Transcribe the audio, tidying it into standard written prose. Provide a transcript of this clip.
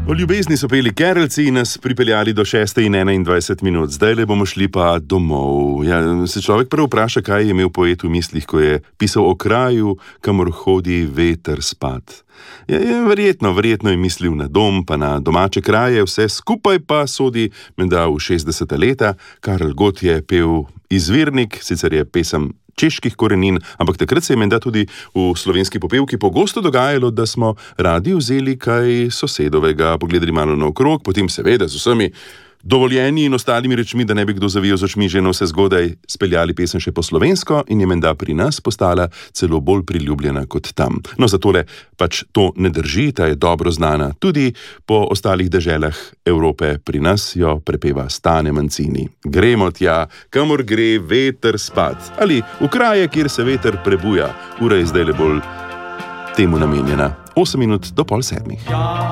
O ljubezni so peli Kerelci in nas pripeljali do 6:21. Zdaj le bomo šli pa domov. Ja, se človek prvo vpraša, kaj je imel poet v mislih, ko je pisal o kraju, kamor hodi veter spat. Ja, verjetno je mislil na dom, pa na domače kraje, vse skupaj pa sodi menda v 60. leta. Karel Gott je pel Izvirnik, sicer je pesem čeških korenin, ampak takrat se je menda tudi v slovenski popevki pogosto dogajalo, da smo radi vzeli kaj sosedovega, pogledali malo naokrog, potem seveda z vsemi dovoljenji in ostalimi rečmi, da ne bi kdo zavijal z očmi, že na vse zgodaj speljali pesem še po slovensko in je menda pri nas postala celo bolj priljubljena kot tam. No, zatole pač to ne drži, ta je dobro znana. Tudi po ostalih deželah Evrope pri nas jo prepeva Stane Mancini. Gremo tja, kamor gre veter spat. Ali v kraje, kjer se veter prebuja. Ura je zdaj le bolj temu namenjena. 8 minut do 6:30.